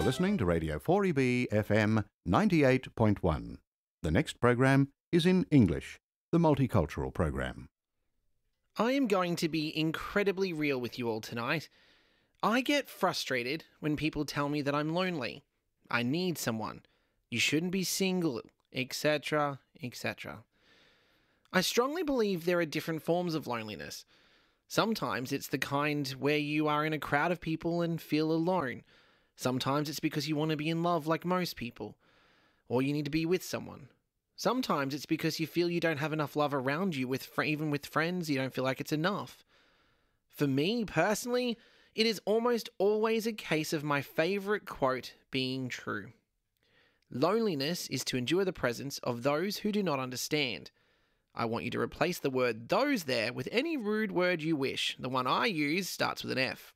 You're listening to Radio 4EB FM 98.1. The next program is in English, the multicultural program. I am going to be incredibly real with you all tonight. I get frustrated when people tell me that I'm lonely. I need someone. You shouldn't be single, etc., etc. I strongly believe there are different forms of loneliness. Sometimes it's the kind where you are in a crowd of people and feel alone. Sometimes it's because you want to be in love like most people, or you need to be with someone. Sometimes it's because you feel you don't have enough love around you, even with friends, you don't feel like it's enough. For me, personally, it is almost always a case of my favourite quote being true. Loneliness is to endure the presence of those who do not understand. I want you to replace the word those there with any rude word you wish. The one I use starts with an F.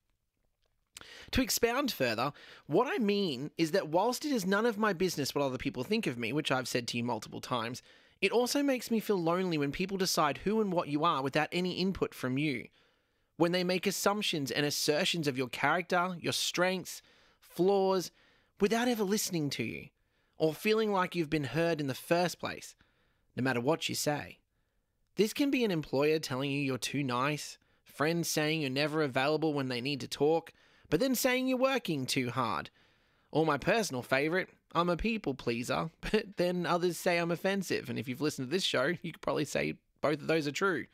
To expound further, what I mean is that whilst it is none of my business what other people think of me, which I've said to you multiple times, it also makes me feel lonely when people decide who and what you are without any input from you. When they make assumptions and assertions of your character, your strengths, flaws, without ever listening to you, or feeling like you've been heard in the first place, no matter what you say. This can be an employer telling you you're too nice, friends saying you're never available when they need to talk, but then saying you're working too hard. Or my personal favourite, I'm a people pleaser, but then others say I'm offensive, and if you've listened to this show, you could probably say both of those are true.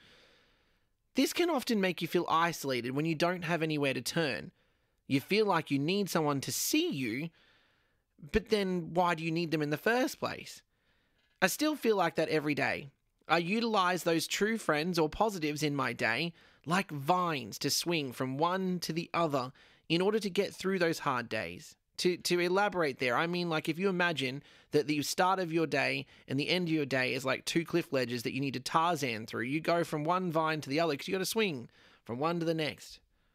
This can often make you feel isolated when you don't have anywhere to turn. You feel like you need someone to see you, but then why do you need them in the first place? I still feel like that every day. I utilise those true friends or positives in my day like vines to swing from one to the other in order to get through those hard days. To elaborate there, I mean, like if you imagine that the start of your day and the end of your day is like two cliff ledges that you need to Tarzan through. You go from one vine to the other because you got to swing from one to the next.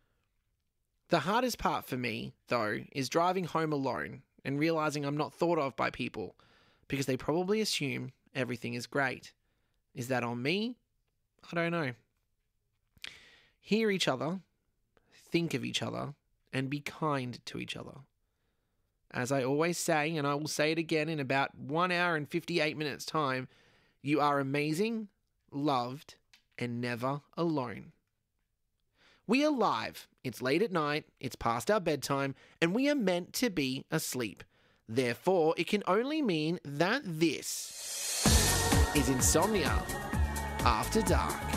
The hardest part for me, though, is driving home alone and realising I'm not thought of by people because they probably assume everything is great. Is that on me? I don't know. Hear each other, think of each other, and be kind to each other. As I always say, and I will say it again in about 1 hour and 58 minutes time, you are amazing, loved, and never alone. We are live. It's late at night, it's past our bedtime, and we are meant to be asleep. Therefore, it can only mean that this is Insomnia After Dark.